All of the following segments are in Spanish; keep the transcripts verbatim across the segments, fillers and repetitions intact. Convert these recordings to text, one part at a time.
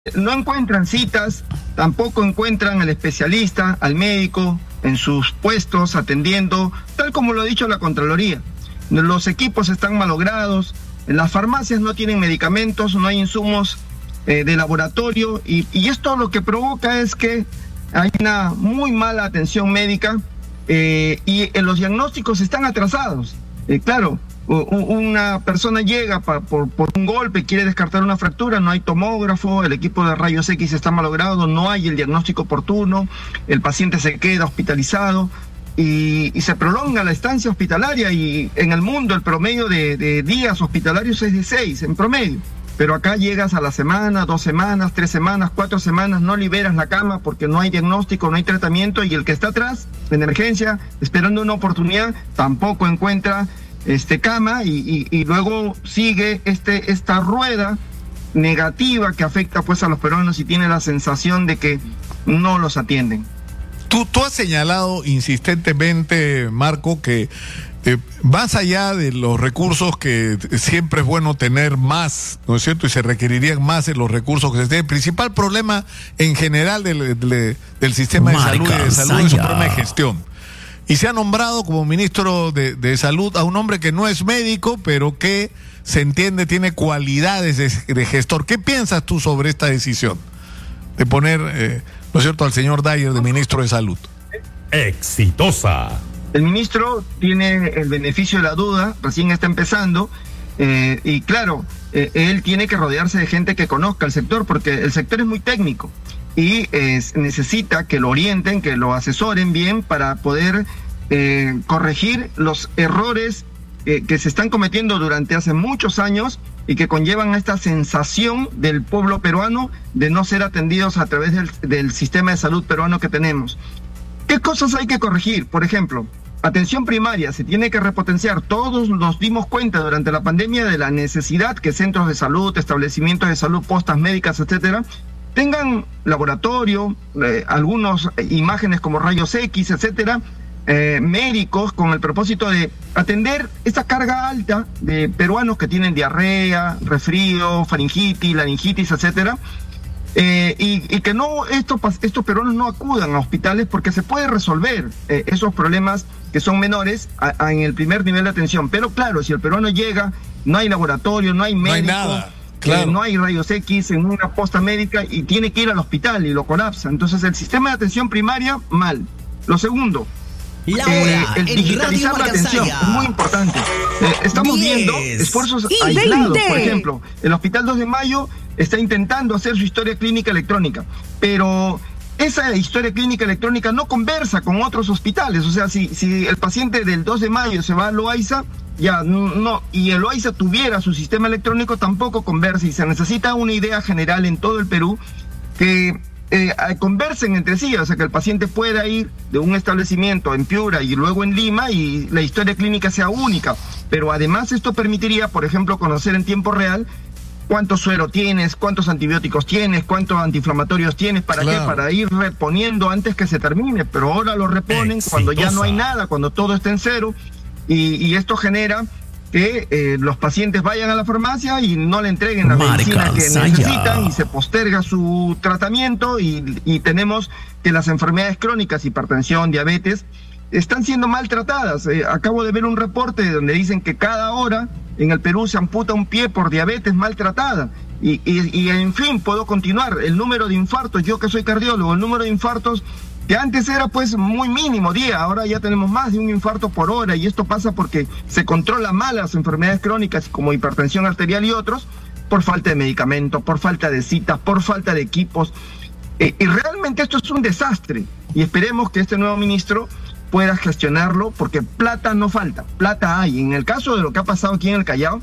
no encuentran citas, tampoco encuentran al especialista, al médico, en sus puestos atendiendo, tal como lo ha dicho la Contraloría. Los equipos están malogrados, las farmacias no tienen medicamentos, no hay insumos eh, de laboratorio, y, y esto lo que provoca es que hay una muy mala atención médica eh, y eh, los diagnósticos están atrasados. Eh, claro, una persona llega pa, por, por un golpe, quiere descartar una fractura, no hay tomógrafo, el equipo de rayos X está malogrado, no hay el diagnóstico oportuno, el paciente se queda hospitalizado y, y se prolonga la estancia hospitalaria, y en el mundo el promedio de, de días hospitalarios es de seis en promedio. Pero acá llegas a la semana, dos semanas, tres semanas, cuatro semanas, no liberas la cama porque no hay diagnóstico, no hay tratamiento, y el que está atrás, en emergencia, esperando una oportunidad, tampoco encuentra este cama, y, y, y luego sigue este esta rueda negativa que afecta pues a los peruanos, y tiene la sensación de que no los atienden. Tú, tú has señalado insistentemente, Marco, que Eh, más allá de los recursos, que siempre es bueno tener más, ¿no es cierto? Y se requerirían más de los recursos que se tienen. El principal problema en general del, del, del sistema Marca, de salud, de salud es un problema de gestión. Y se ha nombrado como ministro de, de salud a un hombre que no es médico, pero que se entiende tiene cualidades de, de gestor. ¿Qué piensas tú sobre esta decisión de poner, eh, ¿no es cierto?, al señor Dyer de ministro de salud? Exitosa. El ministro tiene el beneficio de la duda, recién está empezando, eh, y claro, eh, él tiene que rodearse de gente que conozca el sector, porque el sector es muy técnico y eh, necesita que lo orienten, que lo asesoren bien para poder eh, corregir los errores eh, que se están cometiendo durante hace muchos años y que conllevan a esta sensación del pueblo peruano de no ser atendidos a través del, del sistema de salud peruano que tenemos. ¿Qué cosas hay que corregir? Por ejemplo, atención primaria, se tiene que repotenciar. Todos nos dimos cuenta durante la pandemia de la necesidad que centros de salud, establecimientos de salud, postas médicas, etcétera, tengan laboratorio, eh, algunas imágenes como rayos X, etcétera, eh, médicos con el propósito de atender esa carga alta de peruanos que tienen diarrea, resfrío, faringitis, laringitis, etcétera. Eh, y, y que no estos, estos peruanos no acudan a hospitales, porque se puede resolver eh, esos problemas que son menores a, a, en el primer nivel de atención. Pero claro, si el peruano llega, no hay laboratorio, no hay médico, no hay nada, claro. eh, no hay rayos X en una posta médica y tiene que ir al hospital y lo colapsa. Entonces el sistema de atención primaria, mal. Lo segundo, Laura, eh, el digitalizar la atención es muy importante. Eh, estamos diez viendo esfuerzos y aislados. veinte. Por ejemplo, el Hospital dos de Mayo está intentando hacer su historia clínica electrónica, pero esa historia clínica electrónica no conversa con otros hospitales. O sea, si, si el paciente del dos de Mayo se va a Loaiza, ya no, y el Loaiza tuviera su sistema electrónico, tampoco conversa, y se necesita una idea general en todo el Perú que eh, conversen entre sí, o sea, que el paciente pueda ir de un establecimiento en Piura y luego en Lima y la historia clínica sea única. Pero además esto permitiría, por ejemplo, conocer en tiempo real cuánto suero tienes, cuántos antibióticos tienes, cuántos antiinflamatorios tienes, ¿para claro. qué? Para ir reponiendo antes que se termine, pero ahora lo reponen Exitosa. Cuando ya no hay nada, cuando todo está en cero, y, y esto genera que eh, los pacientes vayan a la farmacia y no le entreguen la Marca medicina que Saya. necesitan, y se posterga su tratamiento, y, y tenemos que las enfermedades crónicas, hipertensión, diabetes, están siendo maltratadas. Eh, acabo de ver un reporte donde dicen que cada hora en el Perú se amputa un pie por diabetes maltratada. Y, y, y en fin, puedo continuar. El número de infartos, yo que soy cardiólogo, el número de infartos que antes era pues muy mínimo día, ahora ya tenemos más de un infarto por hora, y esto pasa porque se controla mal las enfermedades crónicas como hipertensión arterial y otros, por falta de medicamentos, por falta de citas, por falta de equipos. Eh, y realmente esto es un desastre, y esperemos que este nuevo ministro pueda gestionarlo, porque plata no falta, plata hay. En el caso de lo que ha pasado aquí en el Callao,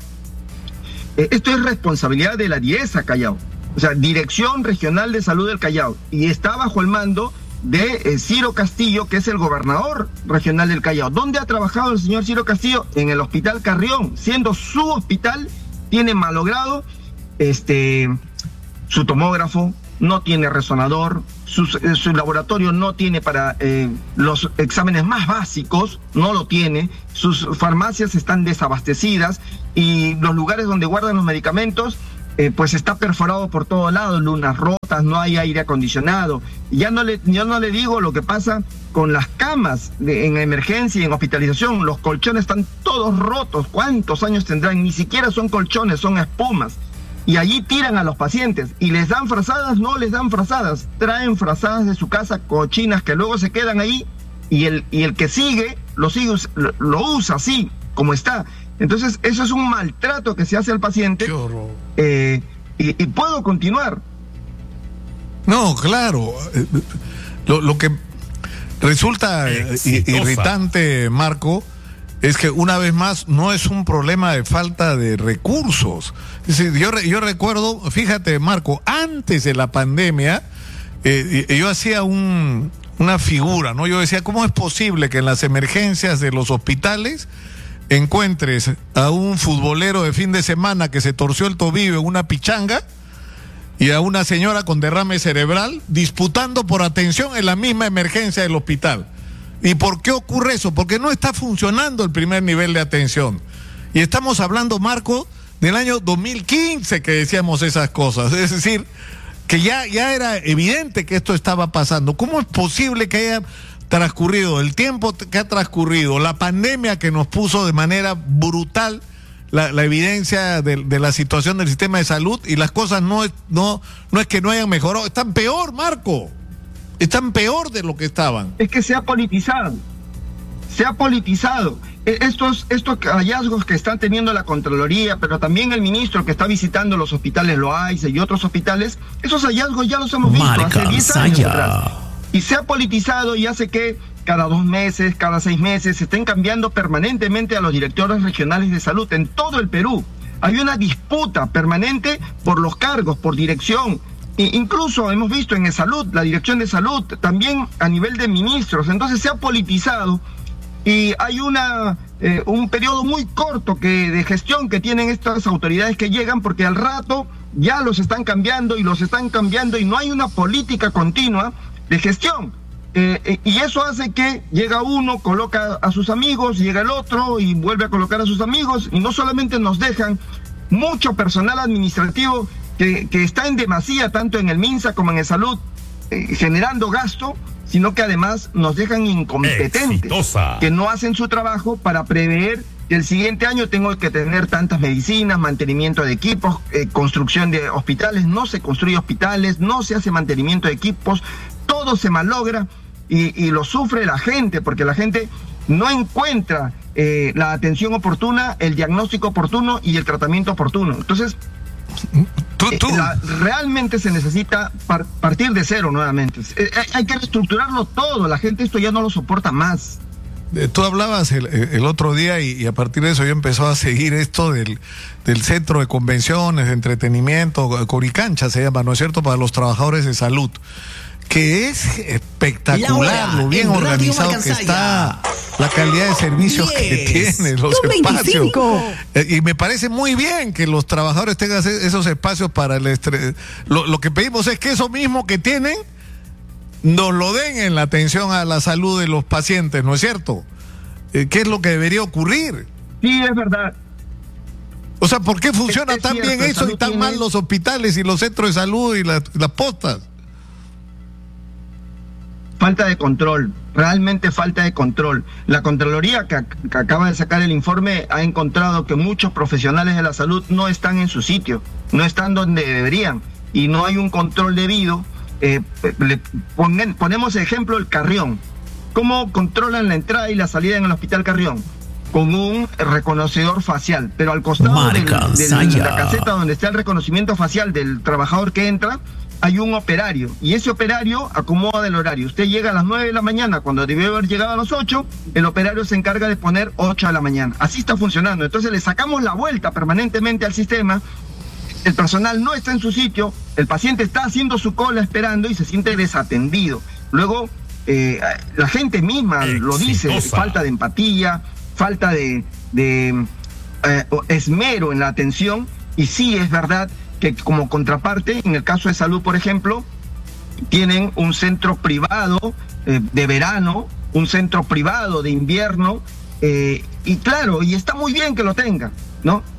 eh, esto es responsabilidad de la DIESA Callao, o sea, Dirección Regional de Salud del Callao, y está bajo el mando de eh, Ciro Castillo, que es el gobernador regional del Callao. ¿Dónde ha trabajado el señor Ciro Castillo? En el Hospital Carrión, siendo su hospital, tiene malogrado este, su tomógrafo, no tiene resonador, su, su laboratorio no tiene para eh, los exámenes más básicos, no lo tiene, sus farmacias están desabastecidas, y los lugares donde guardan los medicamentos eh, pues está perforado por todos lados, lunas rotas, no hay aire acondicionado. Ya no le, yo no le digo lo que pasa con las camas de, en emergencia y en hospitalización, los colchones están todos rotos. ¿Cuántos años tendrán? Ni siquiera son colchones, son espumas. Y allí tiran a los pacientes y les dan frazadas, no les dan frazadas, traen frazadas de su casa cochinas que luego se quedan ahí y el, y el que sigue lo, sigue, lo, lo usa así como está. Entonces eso es un maltrato que se hace al paciente. Qué horror. Eh, y, y puedo continuar. No, claro. Lo, lo que resulta Exitosa. irritante, Marco, es que una vez más no es un problema de falta de recursos. Es decir, yo, yo recuerdo, fíjate, Marco, antes de la pandemia, eh, yo hacía un, una figura, ¿no? Yo decía, ¿cómo es posible que en las emergencias de los hospitales encuentres a un futbolero de fin de semana que se torció el tobillo en una pichanga y a una señora con derrame cerebral disputando por atención en la misma emergencia del hospital? ¿Y por qué ocurre eso? Porque no está funcionando el primer nivel de atención. Y estamos hablando, Marco, del año dos mil quince que decíamos esas cosas. Es decir, que ya, ya era evidente que esto estaba pasando. ¿Cómo es posible que haya transcurrido el tiempo que ha transcurrido, la pandemia que nos puso de manera brutal la, la evidencia de, de la situación del sistema de salud, y las cosas no es, no, no es que no hayan mejorado, están peor, Marco, están peor de lo que estaban? Es que se ha politizado, se ha politizado. Estos, estos hallazgos que están teniendo la Contraloría, pero también el ministro que está visitando los hospitales Loaiza y otros hospitales, esos hallazgos ya los hemos visto hace diez años atrás. Y se ha politizado y hace que cada dos meses, cada seis meses, se estén cambiando permanentemente a los directores regionales de salud en todo el Perú. Hay una disputa permanente por los cargos, por dirección. E incluso hemos visto en el salud, la dirección de salud, también a nivel de ministros. Entonces se ha politizado y hay una eh, un periodo muy corto que de gestión que tienen estas autoridades que llegan, porque al rato ya los están cambiando y los están cambiando y no hay una política continua de gestión, eh, eh, y eso hace que llega uno, coloca a sus amigos, llega el otro y vuelve a colocar a sus amigos, y no solamente nos dejan mucho personal administrativo que, que está en demasía, tanto en el MINSA como en el Salud, eh, generando gasto, sino que además nos dejan incompetentes, Exitosa. que no hacen su trabajo para prever que el siguiente año tengo que tener tantas medicinas, mantenimiento de equipos, eh, construcción de hospitales. No se construye hospitales, no se hace mantenimiento de equipos, todo se malogra y, y lo sufre la gente, porque la gente no encuentra eh, la atención oportuna, el diagnóstico oportuno y el tratamiento oportuno. Entonces, tú, tú. Eh, la, realmente se necesita par, partir de cero nuevamente. Eh, hay que reestructurarlo todo, la gente esto ya no lo soporta más. Tú hablabas el, el otro día y, y a partir de eso yo empezó a seguir esto del, del centro de convenciones, de entretenimiento, Coricancha se llama, ¿no es cierto?, para los trabajadores de salud, que es espectacular lo bien organizado que está, la calidad de servicios que tiene, los espacios. Y me parece muy bien que los trabajadores tengan esos espacios para el estrés. Lo, lo que pedimos es que eso mismo que tienen nos lo den en la atención a la salud de los pacientes, ¿no es cierto? ¿Qué es lo que debería ocurrir? Sí, es verdad. O sea, ¿por qué funciona es tan cierto, bien eso y tan tiene... mal los hospitales y los centros de salud y la, las postas? Falta de control, realmente falta de control. La Contraloría que, que acaba de sacar el informe ha encontrado que muchos profesionales de la salud no están en su sitio, no están donde deberían y no hay un control debido. Eh, le ponen, ponemos ejemplo el Carrión. ¿Cómo controlan la entrada y la salida en el Hospital Carrión? Con un reconocedor facial, pero al costado del, del, de la caseta donde está el reconocimiento facial del trabajador que entra, hay un operario, y ese operario acomoda el horario. Usted llega a las nueve de la mañana cuando debió haber llegado a las ocho, el operario se encarga de poner ocho de la mañana. Así está funcionando. Entonces le sacamos la vuelta permanentemente al sistema. El personal no está en su sitio, el paciente está haciendo su cola esperando y se siente desatendido. Luego, eh, la gente misma Exitosa. lo dice, falta de empatía, falta de, de eh, esmero en la atención, y sí es verdad que como contraparte, en el caso de salud, por ejemplo, tienen un centro privado eh, de verano, un centro privado de invierno, eh, y claro, y está muy bien que lo tenga, ¿no?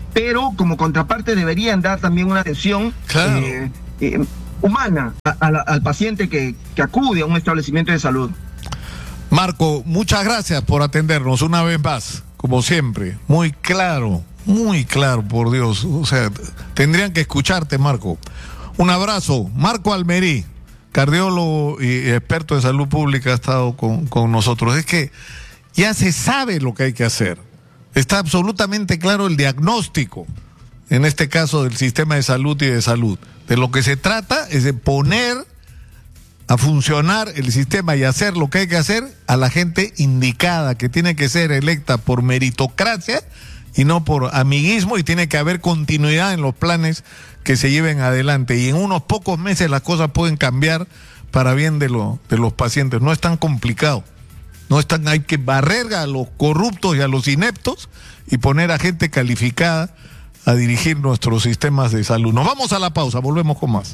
pero como contraparte deberían dar también una atención claro. eh, eh, humana a, a la, al paciente que, que acude a un establecimiento de salud. Marco, muchas gracias por atendernos una vez más, como siempre, muy claro, muy claro, por Dios, o sea, tendrían que escucharte, Marco. Un abrazo. Marco Almerí, cardiólogo y experto de salud pública, ha estado con, con nosotros. Es que ya se sabe lo que hay que hacer, está absolutamente claro el diagnóstico, en este caso del sistema de salud y de salud. De lo que se trata es de poner a funcionar el sistema y hacer lo que hay que hacer a la gente indicada, que tiene que ser electa por meritocracia y no por amiguismo, y tiene que haber continuidad en los planes que se lleven adelante, y en unos pocos meses las cosas pueden cambiar para bien de, lo, de los pacientes. No es tan complicado, no es tan, hay que barrer a los corruptos y a los ineptos y poner a gente calificada a dirigir nuestros sistemas de salud. Nos vamos a la pausa, volvemos con más.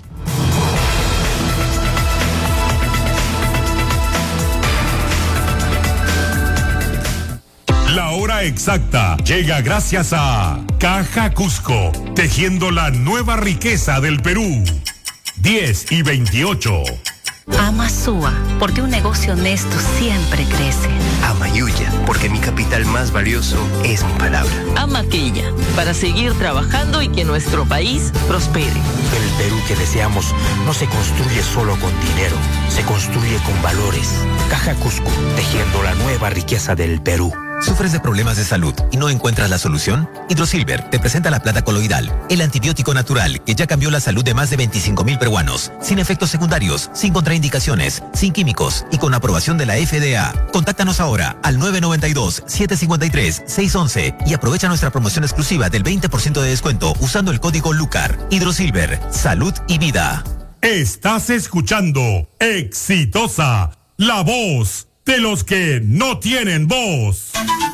La hora exacta llega gracias a Caja Cusco, tejiendo la nueva riqueza del Perú. diez y veintiocho. Amasúa, porque un negocio honesto siempre crece. Amayuya, porque mi capital más valioso es mi palabra. Amaquilla, para seguir trabajando y que nuestro país prospere. El Perú que deseamos no se construye solo con dinero, se construye con valores. Caja Cusco, tejiendo la nueva riqueza del Perú. ¿Sufres de problemas de salud y no encuentras la solución? Hidrosilver te presenta la plata coloidal, el antibiótico natural que ya cambió la salud de más de veinticinco mil peruanos, sin efectos secundarios, sin contraindicaciones, sin químicos y con aprobación de la F D A. Contáctanos ahora al nueve nueve dos, siete cinco tres, seis once y aprovecha nuestra promoción exclusiva del veinte por ciento de descuento usando el código LUCAR. Hidrosilver, salud y vida. Estás escuchando Exitosa, la voz de los que no tienen voz.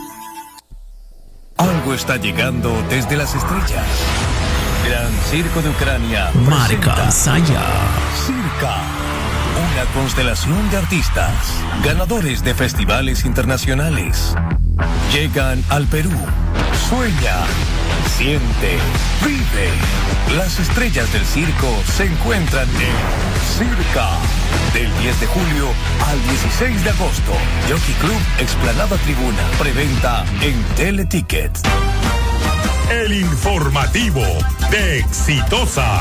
Algo está llegando desde las estrellas. Gran Circo de Ucrania Marca Saya. Circa, una constelación de artistas, ganadores de festivales internacionales. Llegan al Perú. Sueña, siente, vive. Las estrellas del circo se encuentran en Circa. Del diez de julio al dieciséis de agosto. Jockey Club, Explanada Tribuna. Preventa en Teleticket. El informativo de Exitosa.